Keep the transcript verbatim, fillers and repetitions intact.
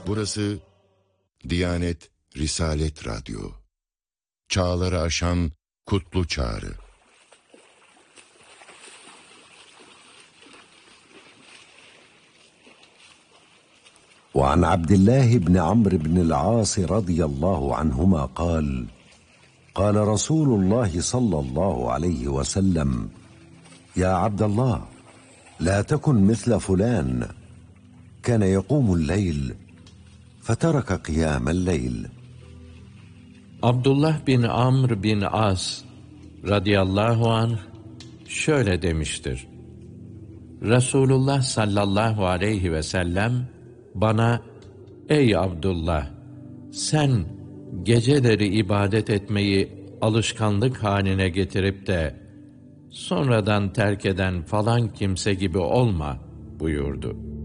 Burası Diyanet Risalet Radyo. Çağları aşan kutlu çağrı. وعن عبد الله بن عمرو بن العاص رضي الله عنهما قال قال رسول الله صلى الله عليه وسلم يا عبد الله لا تكن مثل فلان كان يقوم الليل فترك قيام الليل. Abdullah bin Amr bin As radıyallahu anh şöyle demiştir: Resulullah sallallahu aleyhi ve sellem bana, ey Abdullah, sen geceleri ibadet etmeyi alışkanlık haline getirip de sonradan terk eden falan kimse gibi olma buyurdu.